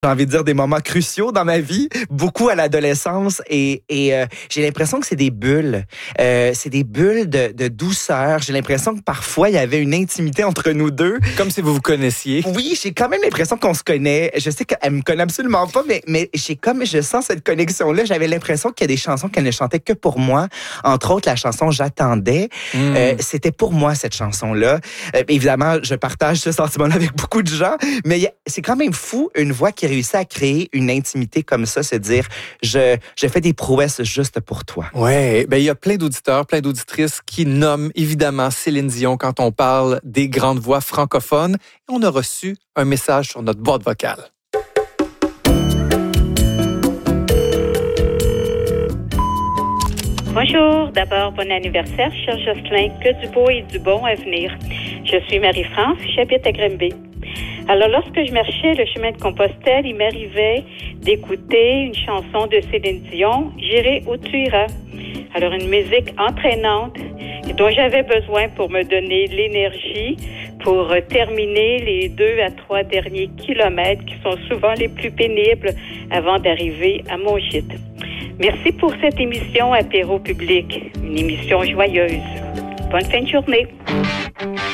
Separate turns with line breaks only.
j'ai envie de dire des moments cruciaux dans ma vie, beaucoup à l'adolescence et j'ai l'impression que c'est des bulles. C'est des bulles de douceur. J'ai l'impression que parfois, il y avait une intimité entre nous deux.
Comme si vous vous connaissiez.
Oui, j'ai quand même l'impression qu'on se connaît. Je sais qu'elle me connaît absolument pas, mais je sens cette connexion-là. J'avais l'impression qu'il y a des chansons qu'elle ne chantait que pour moi. Entre autres, la chanson J'attendais. C'était pour moi, cette chanson-là. Évidemment, je partage ce sentiment-là avec beaucoup de gens, mais c'est quand même fou, une voix qui réussit à créer une intimité comme ça, se dire je fais des prouesses juste pour toi.
Ouais, ben il y a plein d'auditeurs, plein d'auditrices qui nomment évidemment Céline Dion quand on parle des grandes voix francophones. Et on a reçu un message sur notre boîte vocale.
Bonjour, d'abord bon anniversaire, cher Jocelyn, que du beau et du bon à venir. Je suis Marie-France, j'habite à Grimby. Alors, lorsque je marchais le chemin de Compostelle, il m'arrivait d'écouter une chanson de Céline Dion, J'irai où tu iras. Alors, une musique entraînante dont j'avais besoin pour me donner l'énergie pour terminer les 2 à 3 derniers kilomètres qui sont souvent les plus pénibles avant d'arriver à mon gîte. Merci pour cette émission Apéro Public, une émission joyeuse. Bonne fin de journée.